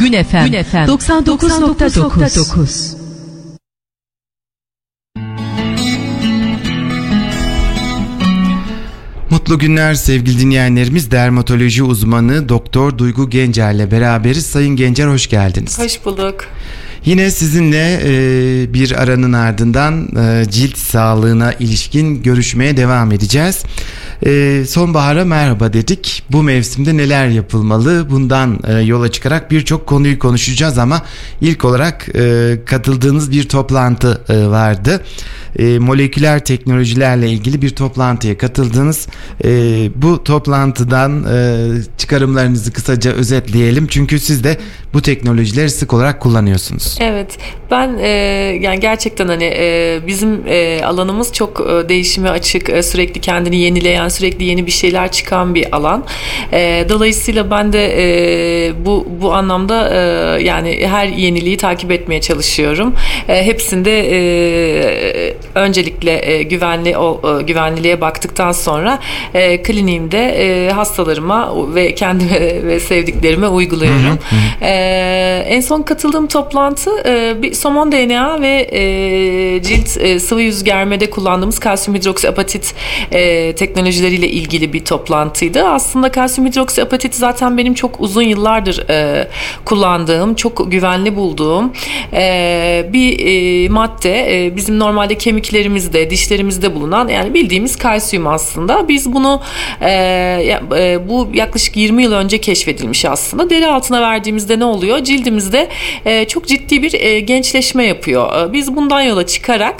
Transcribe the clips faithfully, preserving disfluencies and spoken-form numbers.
Gün F M, Gün F M doksan dokuz nokta dokuz. Mutlu günler sevgili dinleyenlerimiz. Dermatoloji uzmanı Doktor Duygu Gencer ile beraberiz. Sayın Gencer, hoş geldiniz. Hoş bulduk. Yine sizinle e, bir aranın ardından e, cilt sağlığına ilişkin görüşmeye devam edeceğiz. E, sonbahara merhaba dedik. Bu mevsimde neler yapılmalı? Bundan e, yola çıkarak birçok konuyu konuşacağız ama ilk olarak e, katıldığınız bir toplantı e, vardı. E, moleküler teknolojilerle ilgili bir toplantıya katıldınız. E, bu toplantıdan e, çıkarımlarınızı kısaca özetleyelim. Çünkü siz de bu teknolojileri sık olarak kullanıyorsunuz. Evet, ben e, yani gerçekten hani e, bizim e, alanımız çok e, değişime açık, e, sürekli kendini yenileyen, sürekli yeni bir şeyler çıkan bir alan. E, dolayısıyla ben de e, bu bu anlamda e, yani her yeniliği takip etmeye çalışıyorum. E, hepsinde e, öncelikle e, güvenli o, e, güvenliliğe baktıktan sonra e, kliniğimde e, hastalarıma ve kendime ve sevdiklerime uyguluyorum. Hı hı. E, en son katıldığım toplantı e, bir somon D N A ve e, cilt e, sıvı yüz germede kullandığımız kalsiyum hidroksiapatit e, teknolojileriyle ilgili bir toplantıydı. Aslında kalsiyum hidroksiapatit zaten benim çok uzun yıllardır e, kullandığım, çok güvenli bulduğum e, bir e, madde. E, bizim normalde kemiklerimizde, dişlerimizde bulunan, yani bildiğimiz kalsiyum aslında. Biz bunu e, e, bu yaklaşık yirmi yıl önce keşfedilmiş aslında. Deri altına verdiğimizde ne oluyor? Cildimizde e, çok ciddi bir e, gençleşme yapıyor. Biz bundan yola çıkarak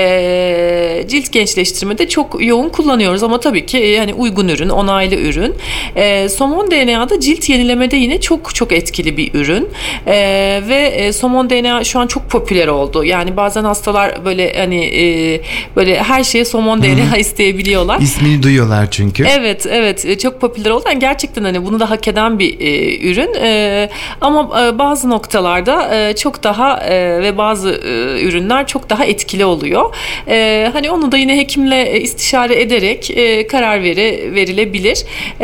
e, cilt gençleştirmede çok yoğun kullanıyoruz ama tabii ki e, hani uygun ürün, onaylı ürün. E, somon D N A'da cilt yenilemede yine çok çok etkili bir ürün. E, ve e, somon D N A şu an çok popüler oldu. Yani bazen hastalar böyle hani e, böyle her şeye somon D N A isteyebiliyorlar. İsmini duyuyorlar çünkü. Evet, evet, çok popüler oldu. Yani gerçekten hani bunu da hak eden bir e, ürün. E, ama e, bazı noktalarda e, çok daha e, ve bazı e, ürünler çok daha etkili oluyor. E, hani onu da yine hekimle istişare ederek e, karar veri, verilebilir. E,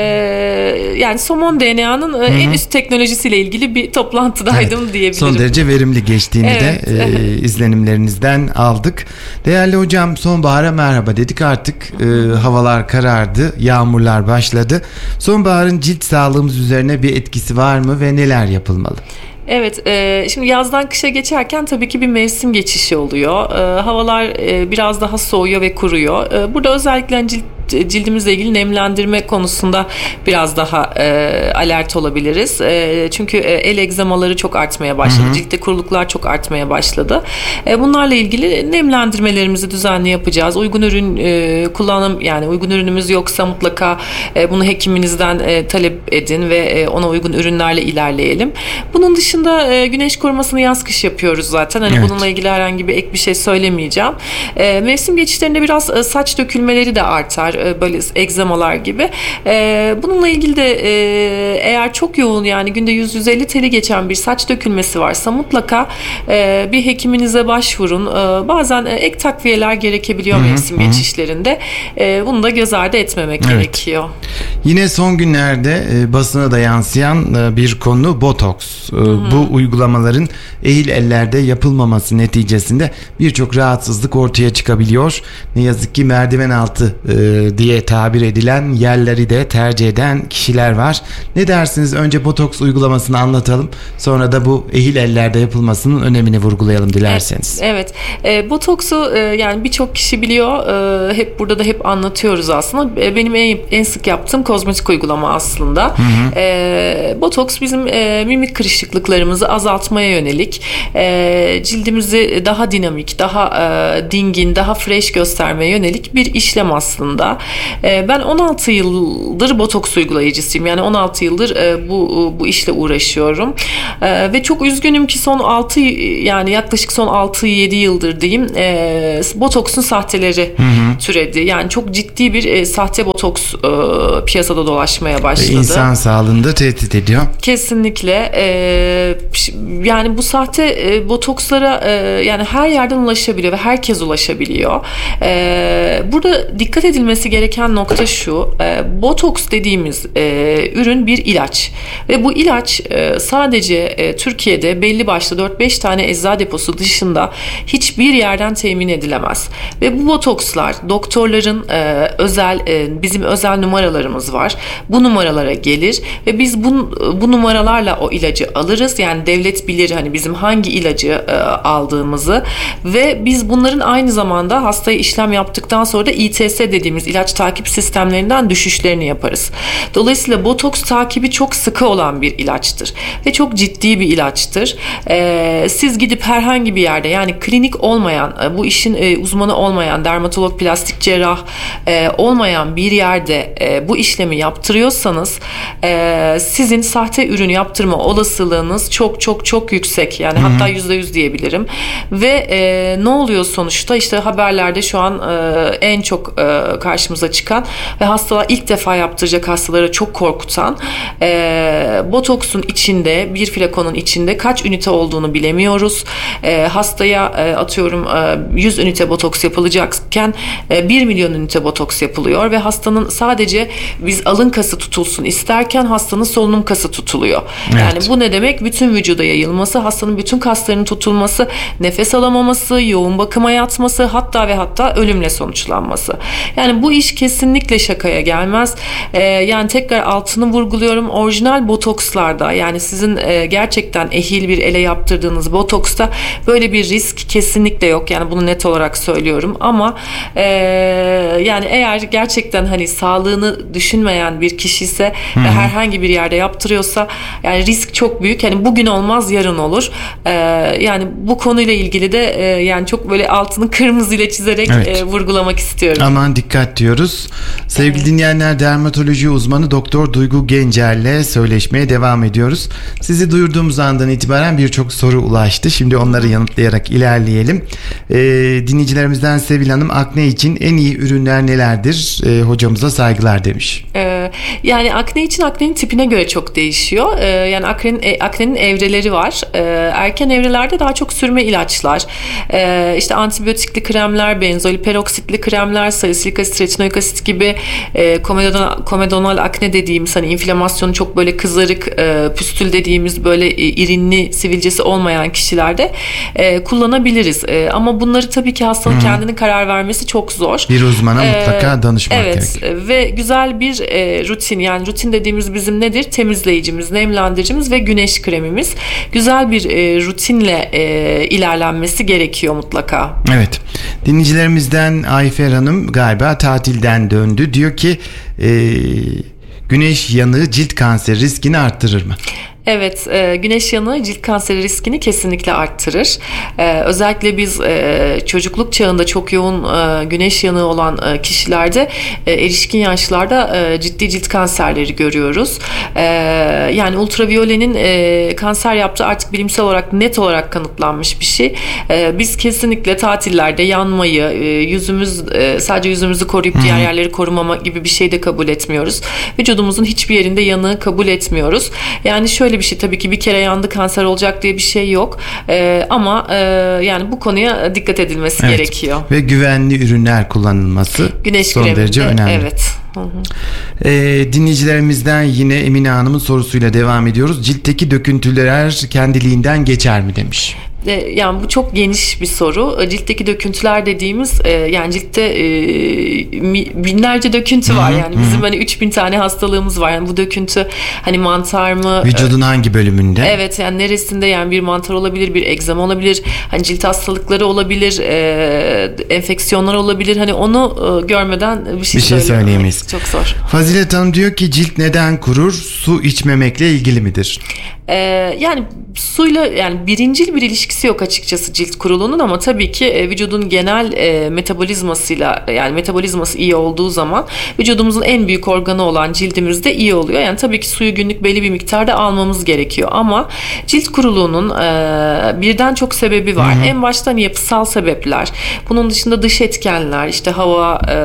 yani somon D N A'nın e, en üst teknolojisiyle ilgili bir toplantıdaydım, evet, diyebilirim. Son derece verimli geçtiğini evet, de e, izlenimlerinizden aldık. Değerli hocam, sonbahara merhaba dedik. Artık e, havalar karardı, yağmurlar başladı. Sonbaharın cilt sağlığımız üzerine bir etkisi var mı ve neler yapılmalı? Evet, e, şimdi yazdan kışa geçerken tabii ki bir mevsim geçişi oluyor. E, havalar e, biraz daha soğuyor ve kuruyor. E, burada özellikle cilt cildimizle ilgili nemlendirme konusunda biraz daha e, alert olabiliriz. E, çünkü e, el egzamaları çok artmaya başladı. Hı hı. Ciltte kuruluklar çok artmaya başladı. E, bunlarla ilgili nemlendirmelerimizi düzenli yapacağız. Uygun ürün e, kullanım, yani uygun ürünümüz yoksa mutlaka e, bunu hekiminizden e, talep edin ve e, ona uygun ürünlerle ilerleyelim. Bunun dışında e, güneş korumasını yaz kış yapıyoruz zaten. Hani evet, bununla ilgili herhangi bir ek bir şey söylemeyeceğim. E, mevsim geçişlerinde biraz e, saç dökülmeleri de artar. Böyle egzamalar gibi. Ee, bununla ilgili de e, eğer çok yoğun, yani günde yüz yüz elli teli geçen bir saç dökülmesi varsa mutlaka e, bir hekiminize başvurun. E, bazen e, ek takviyeler gerekebiliyor hı-hı, mevsim hı-hı. geçişlerinde. E, bunu da göz ardı etmemek evet. gerekiyor. Yine son günlerde e, basına da yansıyan e, bir konu botoks. E, bu uygulamaların ehil ellerde yapılmaması neticesinde birçok rahatsızlık ortaya çıkabiliyor. Ne yazık ki merdiven altı e, diye tabir edilen yerleri de tercih eden kişiler var. Ne dersiniz? Önce botoks uygulamasını anlatalım. Sonra da bu ehil ellerde yapılmasının önemini vurgulayalım dilerseniz. Evet. evet. E, botoksu e, yani birçok kişi biliyor. E, hep burada da hep anlatıyoruz aslında. E, benim en, en sık yaptığım kozmetik uygulama aslında. Hı hı. E, botoks bizim e, mimik kırışıklıklarımızı azaltmaya yönelik. E, cildimizi daha dinamik, daha e, dingin, daha fresh göstermeye yönelik bir işlem aslında. Ben on altı yıldır botoks uygulayıcısıyım. Yani on altı yıldır bu bu işle uğraşıyorum. Ve çok üzgünüm ki son altı, yani yaklaşık son altı yedi yıldır diyeyim, botoksun sahteleri hı hı. türedi. Yani çok ciddi bir sahte botoks piyasada dolaşmaya başladı. İnsan sağlığını da tehdit ediyor. Kesinlikle. Yani bu sahte botokslara yani her yerden ulaşabiliyor ve herkes ulaşabiliyor. Burada dikkat edilmesi bilinmesi gereken nokta şu. E, botoks dediğimiz e, ürün bir ilaç. Ve bu ilaç e, sadece e, Türkiye'de belli başlı dört beş tane eczacı deposu dışında hiçbir yerden temin edilemez. Ve bu botokslar doktorların e, özel e, bizim özel numaralarımız var. Bu numaralara gelir ve biz bu, bu numaralarla o ilacı alırız. Yani devlet bilir hani bizim hangi ilacı e, aldığımızı ve biz bunların aynı zamanda hastaya işlem yaptıktan sonra da İ T S dediğimiz ilaç takip sistemlerinden düşüşlerini yaparız. Dolayısıyla botoks takibi çok sıkı olan bir ilaçtır ve çok ciddi bir ilaçtır. E, siz gidip herhangi bir yerde yani klinik olmayan, bu işin e, uzmanı olmayan, dermatolog, plastik cerrah e, olmayan bir yerde e, bu işlemi yaptırıyorsanız e, sizin sahte ürün yaptırma olasılığınız çok çok çok yüksek. Yani Hı-hı. hatta yüzde yüz diyebilirim. Ve e, ne oluyor sonuçta? İşte haberlerde şu an e, en çok e, karşımıza çıkan ve hastalar ilk defa yaptıracak hastaları çok korkutan e, botoksun içinde, bir flakonun içinde kaç ünite olduğunu bilemiyoruz. E, hastaya e, atıyorum e, yüz ünite botoks yapılacakken e, bir milyon ünite botoks yapılıyor ve hastanın sadece biz alın kası tutulsun isterken hastanın solunum kası tutuluyor. Evet. Yani bu ne demek? Bütün vücuda yayılması, hastanın bütün kaslarının tutulması, nefes alamaması, yoğun bakıma yatması, hatta ve hatta ölümle sonuçlanması. Yani bu iş kesinlikle şakaya gelmez. E, yani tekrar altını vurguluyorum. Orijinal botokslarda yani sizin e, gerçekten ehil bir ele yaptırdığınız botoksta böyle bir risk kesinlikle yok. Yani bunu net olarak söylüyorum ama e, yani eğer gerçekten hani sağlığını düşünmeyen bir kişi ise ve herhangi bir yerde yaptırıyorsa yani risk çok büyük. Yani bugün olmaz yarın olur. E, yani bu konuyla ilgili de e, yani çok böyle altını kırmızıyla çizerek evet. e, vurgulamak istiyorum. Aman dikkat diyoruz. Sevgili evet. dinleyenler, dermatoloji uzmanı Doktor Duygu Gencer'le söyleşmeye devam ediyoruz. Sizi duyurduğumuz andan itibaren birçok soru ulaştı. Şimdi onları yanıtlayarak ilerleyelim. Ee, dinleyicilerimizden Sevil Hanım, akne için en iyi ürünler nelerdir? Ee, hocamıza saygılar demiş. Ee, yani akne için aknenin tipine göre çok değişiyor. Ee, yani aknenin, e, aknenin evreleri var. Ee, erken evrelerde daha çok sürme ilaçlar, ee, işte antibiyotikli kremler, benzol peroksitli kremler, salisilik asit, retinoik asit gibi e, komedonal, komedonal akne dediğimiz hani inflamasyonu çok böyle kızarık, e, püstül dediğimiz böyle e, irinli sivilcesi olmayan kişilerde e, kullanabiliriz. E, ama bunları tabii ki hastanın Hı-hı. kendinin karar vermesi çok zor. Bir uzmana e, mutlaka danışmak evet, gerekiyor. Evet ve güzel bir e, rutin, yani rutin dediğimiz bizim nedir? Temizleyicimiz, nemlendiricimiz ve güneş kremimiz. Güzel bir e, rutinle e, ilerlenmesi gerekiyor mutlaka. Evet. Dinleyicilerimizden Ayfer Hanım galiba tatilden döndü. Diyor ki e, güneş yanığı cilt kanseri riskini arttırır mı? Evet, e, güneş yanığı cilt kanseri riskini kesinlikle arttırır. E, özellikle biz e, çocukluk çağında çok yoğun e, güneş yanığı olan e, kişilerde e, erişkin yaşlarda e, ciddi cilt kanserleri görüyoruz. E, yani ultraviyolenin e, kanser yaptığı artık bilimsel olarak net olarak kanıtlanmış bir şey. E, biz kesinlikle tatillerde yanmayı, e, yüzümüz e, sadece yüzümüzü koruyup diğer yerleri korumama gibi bir şey de kabul etmiyoruz. Vücudumuzun hiçbir yerinde yanığı kabul etmiyoruz. Yani şöyle bir şey, tabii ki bir kere yandı kanser olacak diye bir şey yok. Ee, ama e, yani bu konuya dikkat edilmesi evet. gerekiyor. Ve güvenli ürünler kullanılması Güneş son kreminde, derece önemli. Evet. Hı hı. Ee, dinleyicilerimizden yine Emine Hanım'ın sorusuyla devam ediyoruz. Ciltteki döküntüler kendiliğinden geçer mi demiş. Yani bu çok geniş bir soru. Ciltteki döküntüler dediğimiz yani ciltte binlerce döküntü var. Yani bizim hani üç bin tane hastalığımız var. Yani bu döküntü hani mantar mı? Vücudun hangi bölümünde? Evet, yani neresinde? Yani bir mantar olabilir, bir egzama olabilir. Hani cilt hastalıkları olabilir, enfeksiyonlar olabilir. Hani onu görmeden bir şey, bir şey söyleyemeyiz. Çok zor. Fazilet Hanım diyor ki cilt neden kurur? Su içmemekle ilgili midir? Ee, yani suyla yani birincil bir ilişkisi yok açıkçası cilt kuruluğunun, ama tabii ki e, vücudun genel e, metabolizmasıyla, yani metabolizması iyi olduğu zaman vücudumuzun en büyük organı olan cildimiz de iyi oluyor. Yani tabii ki suyu günlük belli bir miktarda almamız gerekiyor, ama cilt kuruluğunun e, birden çok sebebi var. Hı hı. En başta hani yapısal sebepler. Bunun dışında dış etkenler, işte hava e,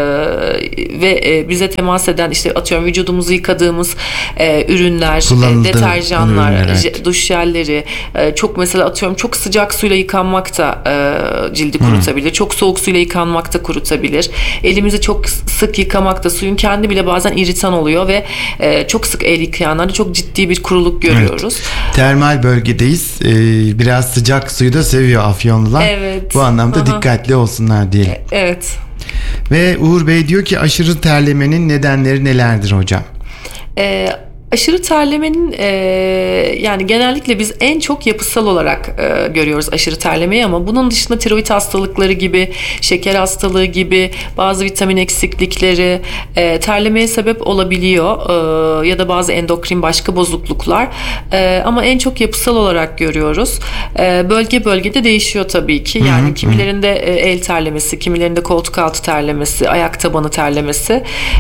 ve e, bize temas eden, işte atıyorum vücudumuzu yıkadığımız e, ürünler, e, deterjanlar, evet. duş jelleri, e, çok mesela atıyorum çok çok sıcak suyla yıkanmak da e, cildi kurutabilir. Hmm. Çok soğuk suyla yıkanmak da kurutabilir. Elimizi çok sık yıkamak da, suyun kendi bile bazen irritan oluyor ve e, çok sık el yıkayanlarda çok ciddi bir kuruluk görüyoruz. Evet. Termal bölgedeyiz. Ee, biraz sıcak suyu da seviyor Afyonlular. Evet. Bu anlamda Aha. dikkatli olsunlar diyelim. E, evet. Ve Uğur Bey diyor ki aşırı terlemenin nedenleri nelerdir hocam? Eee Aşırı terlemenin e, yani genellikle biz en çok yapısal olarak e, görüyoruz aşırı terlemeyi, ama bunun dışında tiroid hastalıkları gibi, şeker hastalığı gibi bazı vitamin eksiklikleri e, terlemeye sebep olabiliyor e, ya da bazı endokrin başka bozukluklar, e, ama en çok yapısal olarak görüyoruz. E, bölge bölgede değişiyor tabii ki, yani hı hı. kimilerinde e, el terlemesi, kimilerinde koltuk altı terlemesi, ayak tabanı terlemesi,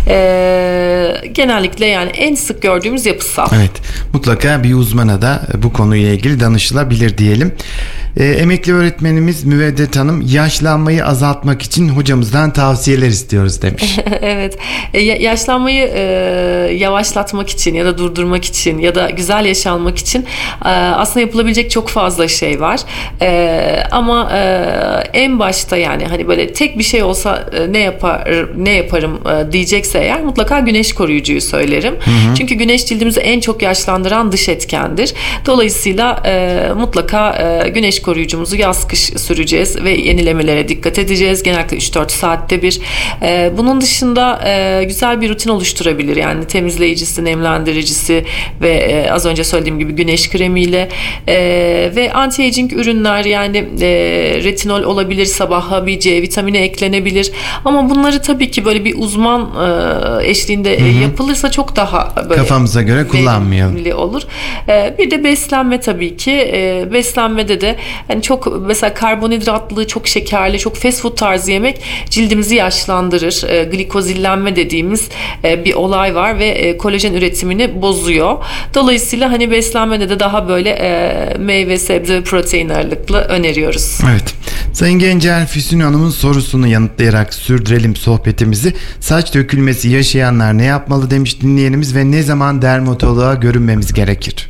e, genellikle yani en sık gördüğümüz yapısal. Evet, mutlaka bir uzmana da bu konuyla ilgili danışılabilir diyelim. Ee, emekli öğretmenimiz Müveddet Hanım yaşlanmayı azaltmak için hocamızdan tavsiyeler istiyoruz demiş. Evet, e, yaşlanmayı e, yavaşlatmak için ya da durdurmak için ya da güzel yaş almak için e, aslında yapılabilecek çok fazla şey var. E, ama e, en başta yani hani böyle tek bir şey olsa e, ne yapar ne yaparım e, diyecekse eğer mutlaka güneş koruyucuyu söylerim. Hı hı. Çünkü güneş cildimizi en çok yaşlandıran dış etkendir. Dolayısıyla e, mutlaka e, güneş koruyucumuzu yaz kış süreceğiz ve yenilemelere dikkat edeceğiz. Genellikle üç dört saatte bir. E, bunun dışında e, güzel bir rutin oluşturabilir. Yani temizleyicisi, nemlendiricisi ve e, az önce söylediğim gibi güneş kremiyle e, ve anti-aging ürünler, yani e, retinol olabilir, sabaha bir C vitamini eklenebilir. Ama bunları tabii ki böyle bir uzman e, eşliğinde e, yapılırsa çok daha böyle kafamıza göre kullanmayalım. Olur. E, bir de beslenme tabii ki. E, beslenmede de yani çok mesela karbonhidratlı, çok şekerli, çok fast food tarzı yemek cildimizi yaşlandırır. E, glikozillenme dediğimiz e, bir olay var ve e, kolajen üretimini bozuyor. Dolayısıyla hani beslenmede de daha böyle e, meyve, sebze ve protein ağırlıklı öneriyoruz. Evet. Sayın Gencer, Füsun Hanım'ın sorusunu yanıtlayarak sürdürelim sohbetimizi. Saç dökülmesi yaşayanlar ne yapmalı demiş dinleyenimiz ve ne zaman dermatoloğa görünmemiz gerekir?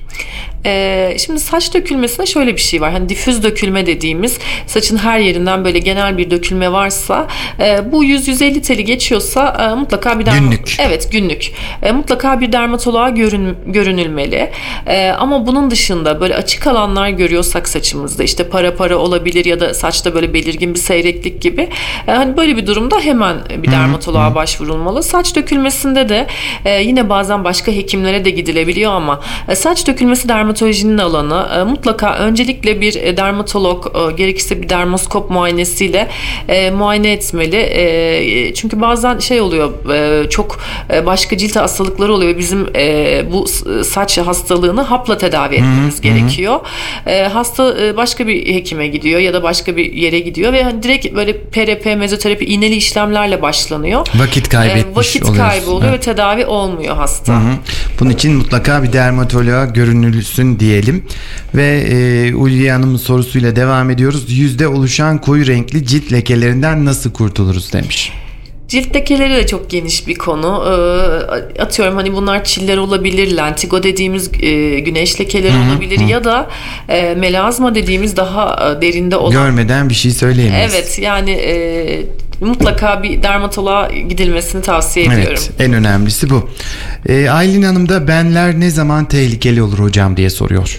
Ee, şimdi saç dökülmesinde şöyle bir şey var. Hani difüz dökülme dediğimiz, saçın her yerinden böyle genel bir dökülme varsa, e, bu yüz yüz elli teli geçiyorsa e, mutlaka bir derm- günlük. Evet, günlük. E, mutlaka bir dermatoloğa görün, görünülmeli. E, ama bunun dışında böyle açık alanlar görüyorsak saçımızda, işte para para olabilir ya da saçta böyle belirgin bir seyreklik gibi. E, hani böyle bir durumda hemen bir dermatoloğa Hı-hı. başvurulmalı. Saç dökülmesinde de e, yine bazen başka hekimlere de gidilebiliyor ama e, saç dökülmesi dermatolojinin alanı. E, mutlaka öncelikle bir e, dermatolog, e, gerekirse bir dermoskop muayenesiyle e, muayene etmeli. E, çünkü bazen şey oluyor, e, çok e, başka cilt hastalıkları oluyor ve bizim e, bu saç hastalığını hapla tedavi etmemiz Hı-hı. gerekiyor. E, hasta e, başka bir hekime gidiyor ya da başka bir yere gidiyor ve hani direkt böyle P R P, mezoterapi, iğneli işlemlerle başlanıyor. Vakit kaybetmiş e, vakit oluyorsun. kaybı oluyor evet. ve tedavi olmuyor hasta. Hı-hı. Bunun için mutlaka bir dermatoloğa görünülsün diyelim. Ve e, Ulviye Hanım'ın sorusuyla devam ediyoruz. Yüzde oluşan koyu renkli cilt lekelerinden nasıl kurtuluruz demiş. Cilt lekeleri de çok geniş bir konu. Ee, atıyorum hani bunlar çiller olabilir, lentigo dediğimiz e, güneş lekeleri hı, olabilir hı. ya da e, melazma dediğimiz daha e, derinde olan. Görmeden bir şey söyleyemeyiz. Evet, yani e, mutlaka bir dermatoloğa gidilmesini tavsiye ediyorum. Evet, en önemlisi bu. E, Aylin Hanım da benler ne zaman tehlikeli olur hocam diye soruyor.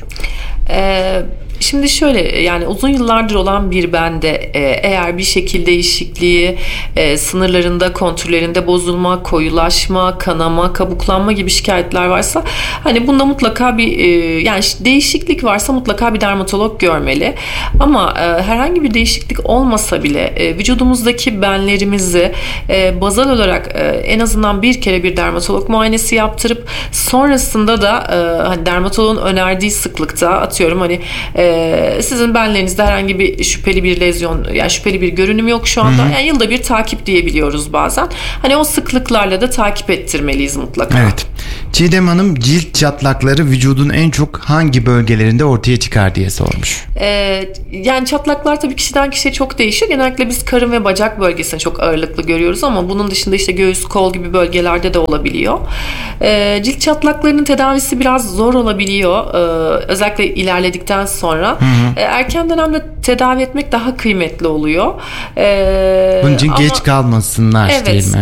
Evet. Şimdi şöyle, yani uzun yıllardır olan bir bende e, eğer bir şekil değişikliği, e, sınırlarında, kontürlerinde bozulma, koyulaşma, kanama, kabuklanma gibi şikayetler varsa, hani bunda mutlaka bir e, yani değişiklik varsa mutlaka bir dermatolog görmeli. Ama e, herhangi bir değişiklik olmasa bile e, vücudumuzdaki benlerimizi e, bazal olarak e, en azından bir kere bir dermatolog muayenesi yaptırıp sonrasında da e, hani dermatologun önerdiği sıklıkta, atıyorum hani e, sizin benlerinizde herhangi bir şüpheli bir lezyon, yani şüpheli bir görünüm yok şu anda. Hı-hı. Yani yılda bir takip diyebiliyoruz bazen. Hani o sıklıklarla da takip ettirmeliyiz mutlaka. Evet. Çiğdem Hanım cilt çatlakları vücudun en çok hangi bölgelerinde ortaya çıkar diye sormuş. Ee, yani çatlaklar tabii kişiden kişiye çok değişiyor. Genellikle biz karın ve bacak bölgesini çok ağırlıklı görüyoruz ama bunun dışında işte göğüs, kol gibi bölgelerde de olabiliyor. Ee, cilt çatlaklarının tedavisi biraz zor olabiliyor. Ee, özellikle ilerledikten sonra. Hı hı. Ee, erken dönemde tedavi etmek daha kıymetli oluyor. Ee, Bunun için ama, geç kalmasınlar evet, diyelim.